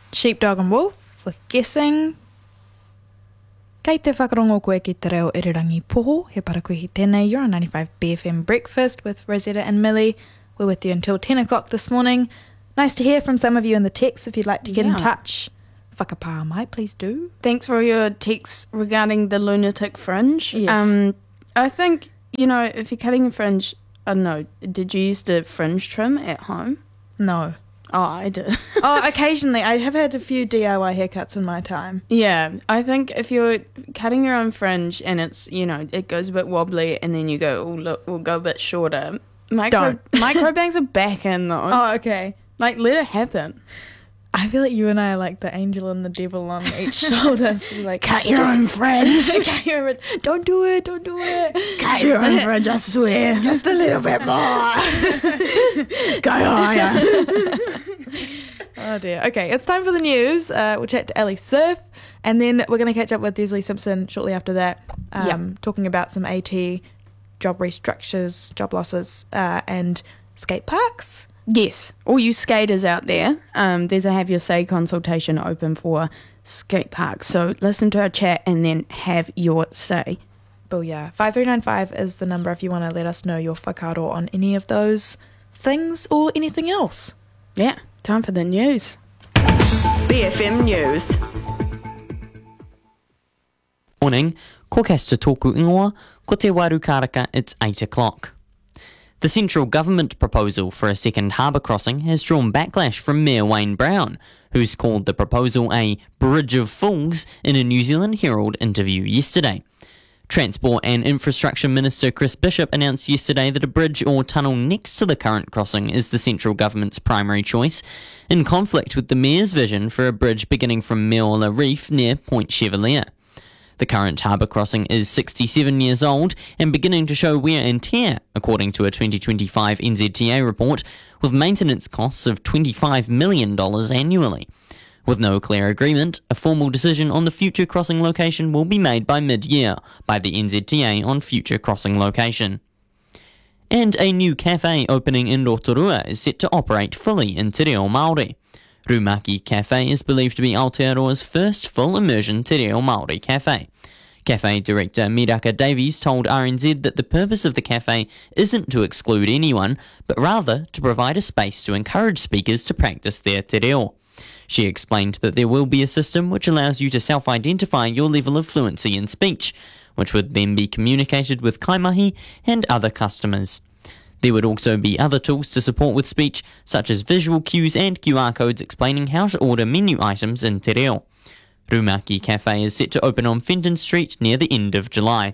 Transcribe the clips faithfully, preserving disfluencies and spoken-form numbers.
Sheepdog and Wolf with Guessing. Kei te whakarongo koe ki te reo Irirangi Poho, he parakuhi tēnei, you're on ninety-five B F M Breakfast with Rosetta and Millie. We're with you until ten o'clock this morning. Nice to hear from some of you in the text. If you'd like to get yeah. in touch, whakapā mai, please do. Thanks for your texts regarding the lunatic fringe. Yes. Um, I think, you know, if you're cutting a fringe, I don't know, did you use the fringe trim at home? No. Oh, I did. oh, occasionally. I have had a few D I Y haircuts in my time. Yeah, I think if you're cutting your own fringe and it's, you know, it goes a bit wobbly and then you go, oh, look, we'll go a bit shorter. Micro, micro bangs are back in, though. Oh, okay. Like, let it happen. I feel like you and I are like the angel and the devil on each shoulder. So like, cut your own fringe. Cut your own, don't do it, don't do it. Cut your own fringe, I swear. Just a little bit more. Go higher. Oh dear. Okay, it's time for the news. Uh, we'll chat to Ali Surf, and then we're going to catch up with Desley Simpson shortly after that, um, yep. talking about some AT job restructures, job losses, uh, and skate parks. Yes, all you skaters out there, um, there's a Have Your Say consultation open for skate parks. So listen to our chat and then have your say. Booyah. five three nine five is the number if you want to let us know your whakaaro on any of those things or anything else. Yeah, time for the news. B F M News. Morning, ko kasta tōku ingoa, ko te waru karaka, it's eight o'clock. The central government proposal for a second harbour crossing has drawn backlash from Mayor Wayne Brown, who's called the proposal a bridge of fools in a New Zealand Herald interview yesterday. Transport and Infrastructure Minister Chris Bishop announced yesterday that a bridge or tunnel next to the current crossing is the central government's primary choice, in conflict with the Mayor's vision for a bridge beginning from Meola Reef near Point Chevalier. The current harbour crossing is sixty-seven years old and beginning to show wear and tear, according to a twenty twenty-five N Z T A report, with maintenance costs of twenty-five million dollars annually. With no clear agreement, a formal decision on the future crossing location will be made by mid-year by the N Z T A on future crossing location. And a new cafe opening in Rotorua is set to operate fully in Te Reo Māori. Rumaki Cafe is believed to be Aotearoa's first full immersion Te Reo Māori cafe. Cafe director Miraka Davies told R N Z that the purpose of the cafe isn't to exclude anyone, but rather to provide a space to encourage speakers to practice their te reo. She explained that there will be a system which allows you to self-identify your level of fluency in speech, which would then be communicated with kaimahi and other customers. There would also be other tools to support with speech, such as visual cues and Q R codes explaining how to order menu items in te reo. Rumaki Cafe is set to open on Fenton Street near the end of July.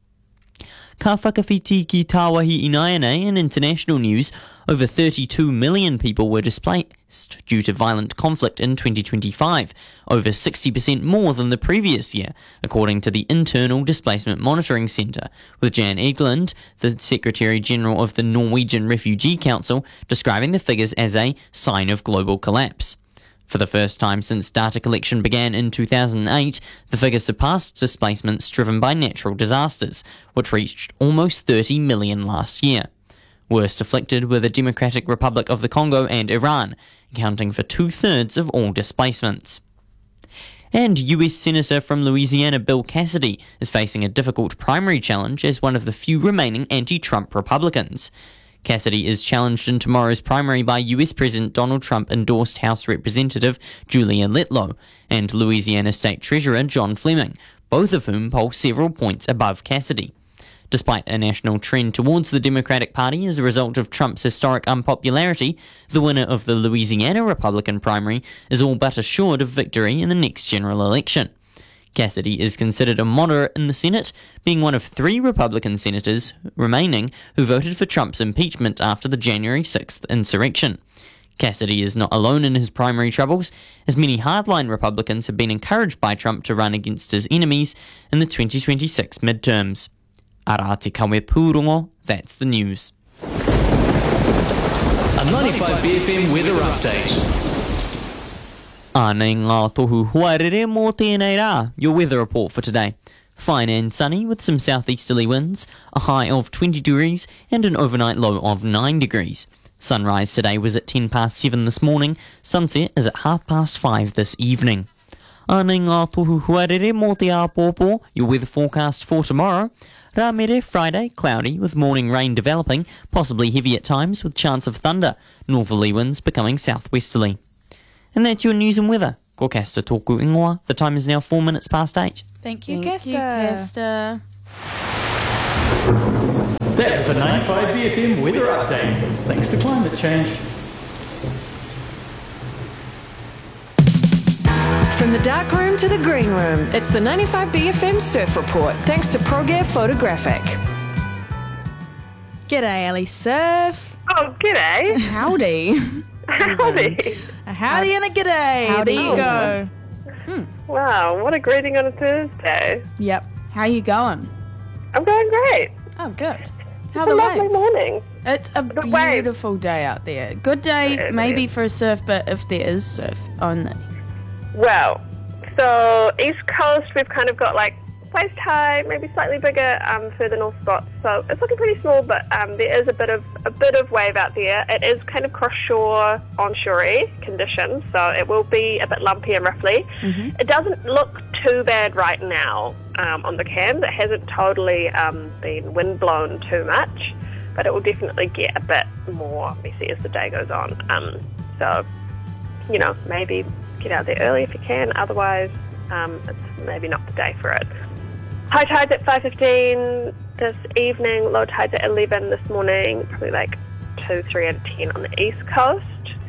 Ka whakawhiti ki Tāwahi Inaianei in international news, over thirty-two million people were displaced due to violent conflict in twenty twenty-five, over sixty percent more than the previous year, according to the Internal Displacement Monitoring Centre, with Jan Egeland, the Secretary-General of the Norwegian Refugee Council, describing the figures as a sign of global collapse. For the first time since data collection began in two thousand eight, the figure surpassed displacements driven by natural disasters, which reached almost thirty million last year. Worst afflicted were the Democratic Republic of the Congo and Iran, accounting for two-thirds of all displacements. And U S Senator from Louisiana Bill Cassidy is facing a difficult primary challenge as one of the few remaining anti-Trump Republicans. Cassidy is challenged in tomorrow's primary by U S President Donald Trump-endorsed House Representative Julia Letlow and Louisiana State Treasurer John Fleming, both of whom poll several points above Cassidy. Despite a national trend towards the Democratic Party as a result of Trump's historic unpopularity, the winner of the Louisiana Republican primary is all but assured of victory in the next general election. Cassidy is considered a moderate in the Senate, being one of three Republican senators remaining who voted for Trump's impeachment after the January sixth insurrection. Cassidy is not alone in his primary troubles, as many hardline Republicans have been encouraged by Trump to run against his enemies in the twenty twenty-six midterms. Ara te kawe pūrongo, that's the news. A ninety-five B F M weather update. Ānei ngā tohu huarere mō tēnei rā, your weather report for today. Fine and sunny with some southeasterly winds, a high of twenty degrees and an overnight low of nine degrees. Sunrise today was at ten past seven this morning. Sunset is at half past five this evening. Ana ngā tohu huarere mō te āpōpō, your weather forecast for tomorrow. Rāmere, Friday, cloudy with morning rain developing, possibly heavy at times with chance of thunder, northerly winds becoming southwesterly. And that's your news and weather. Ko Kasta tōku ingoa. The time is now four minutes past eight. Thank you, Thank Kesta. you, Kesta. That was a ninety-five B F M weather update. Thanks to climate change. From the dark room to the green room, it's the ninety-five B F M Surf Report, thanks to ProGear Photographic. G'day, Ellie Surf. Oh, g'day. Howdy. Howdy. A howdy and a g'day. Howdy. There you go. Wow, what a greeting on a Thursday. Yep. How you going? I'm going great. Oh, good. How It's are a the lovely waves? morning. It's a The waves. beautiful day out there. Good day It maybe is. for a surf, but if there is surf only. Well, so East Coast, we've kind of got like waist high, maybe slightly bigger um, further north spots. So it's looking pretty small, but um, there is a bit of a bit of wave out there. It is kind of cross-shore, onshore-y conditions, so it will be a bit lumpy and riffly. It doesn't look too bad right now um, on the cams. It hasn't totally um, been wind-blown too much, but it will definitely get a bit more messy as the day goes on. Um, so, you know, maybe get out there early if you can. Otherwise, um, it's maybe not the day for it. High tides at five fifteen this evening, low tides at eleven this morning, probably like two, three and ten on the east coast.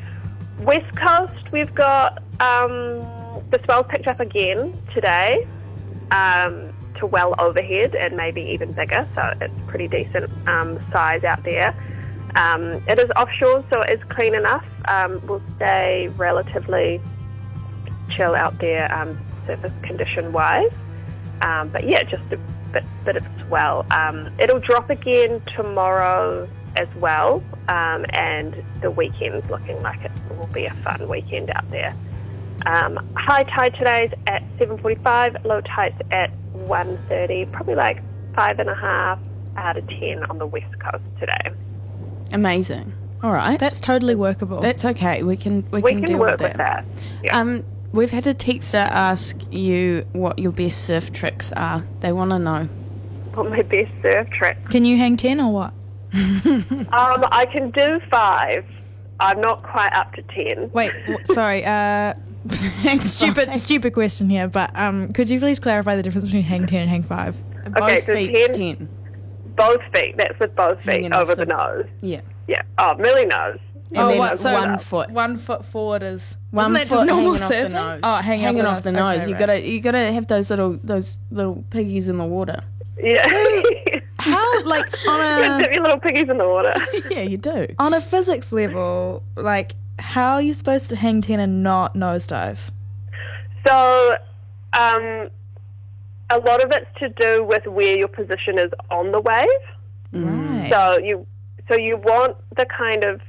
West coast, we've got um, the swells picked up again today um, to well overhead and maybe even bigger, so it's pretty decent um, size out there. Um, it is offshore, so it is clean enough. Um, we'll stay relatively chill out there um, surface condition-wise. Um, but yeah, just a bit, bit of swell. Um, it'll drop again tomorrow as well, um, and the weekend's looking like it will be a fun weekend out there. Um, high tide today's at seven forty-five, low tide's at one thirty, probably like five and a half out of ten on the west coast today. Amazing. All right. That's totally workable. That's okay. We can we, We can, can deal work with with that. that. Yeah. Um, we've had a texter ask you what your best surf tricks are. They want to know. What my best surf trick? Can you hang ten or what? Um, I can do five. I'm not quite up to ten. Wait, w- sorry. Uh, stupid, stupid question here. But um, could you please clarify the difference between hang ten and hang five? Both Okay, so feet's ten- ten. Both feet. That's with both feet Hanging off over the- the nose. Yeah. Yeah. Oh, Millie knows. And then what, so one foot. One foot forward is. One isn't that foot just normal hanging off the surfing? nose. Oh, hanging, hanging off off the Okay, nose. You right. gotta you gotta have those little those little piggies in the water. Yeah. How like on You a dip your little piggies in the water. Yeah, you do. on a physics level, like how are you supposed to hang ten and not nosedive? So, um, a lot of it's to do with where your position is on the wave. Right. So you, so you want the kind of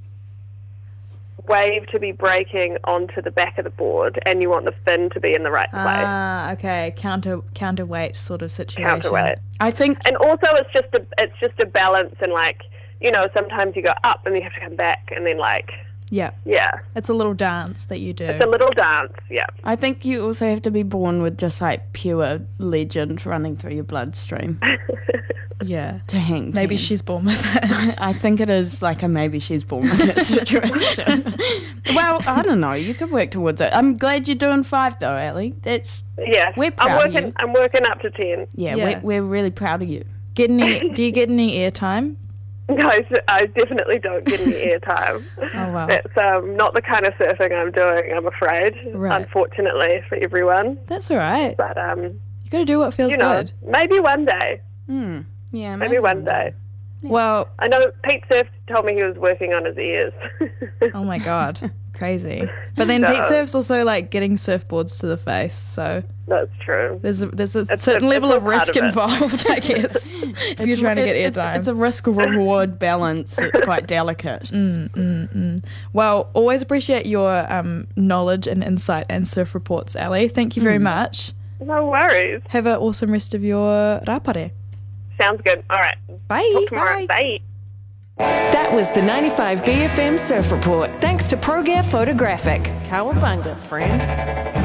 wave to be breaking onto the back of the board, and you want the fin to be in the right place. Ah, okay. Counter counterweight sort of situation. Counterweight. I think And also, it's just a it's just a balance, and like you know, sometimes you go up and you have to come back, and then like Yeah. yeah, It's a little dance that you do. it's a little dance. Yeah. I think you also have to be born with just like pure legend running through your bloodstream yeah. to hang. Maybe ten. she's born with it. I think it is like a maybe she's born in that situation. Well, I don't know. You could work towards it. I'm glad you're doing five though, Ellie. That's Yeah, We're I'm proud of working. you. I'm working up to ten. yeah. Yeah. We're, we're really proud of you. Get any? Do you get any airtime? Guys, I definitely don't get any airtime. Oh wow. That's um, not the kind of surfing I'm doing, I'm afraid, Right. unfortunately for everyone. That's all right. But, um, You got to do what feels you know, good. maybe one day. Hmm. Yeah. Maybe one day. Well, I know Pete Surf told me he was working on his ears. oh my god, crazy. But then No. Pete Surf's also like getting surfboards to the face, so That's true. there's a, there's a It's certain a- level it's a of risk part of it. involved, I guess. if you're trying to get it's, airtime. It's a risk reward balance. It's quite delicate. Well, always appreciate your um, knowledge and insight and surf reports, Ali. Thank you very much. No worries. Have an awesome rest of your rapare. Sounds good. All right. Bye. Talk tomorrow. Bye. That was the ninety-five B F M Surf Report, thanks to ProGare Photographic. Cowabunga, friend.